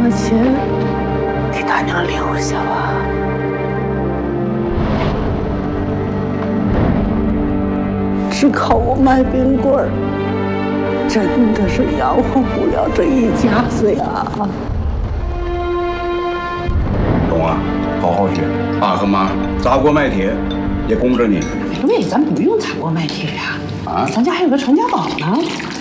的钱给大娘留下吧。只靠我卖冰棍儿，真的是养活不了这一家子呀。 懂啊，好好学。爸和妈砸锅卖铁也供着你。 对，咱不用砸锅卖铁呀。啊，咱家还有个传家宝呢。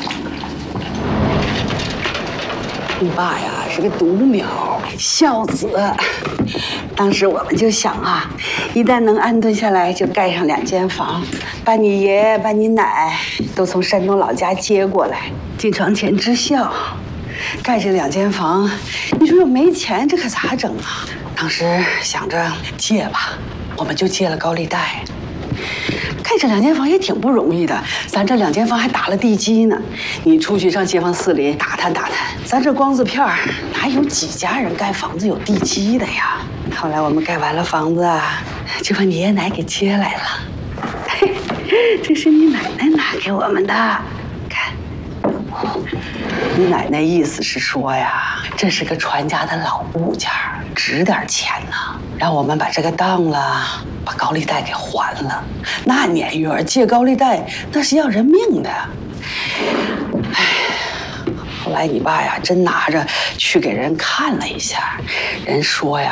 你爸呀是个独苗，孝子。当时我们就想啊，一旦能安顿下来，就盖上2间房，把你爷爷、把你奶都从山东老家接过来，进床前支孝。盖这2间房，你说要没钱，这可咋整啊？当时想着借吧，我们就借了高利贷。盖这2间房也挺不容易的，咱这2间房还打了地基呢。你出去上街坊四里打探打探，咱这光字片哪有几家人盖房子有地基的呀？后来我们盖完了房子，就把你爷爷奶给接来了。这是你奶奶拿给我们的，看。你奶奶意思是说呀，这是个传家的老物件，值点钱呢，让我们把这个当了，把高利贷给还了。那年月借高利贷那是要人命的。哎，后来你爸呀真拿着去给人看了一下，人说呀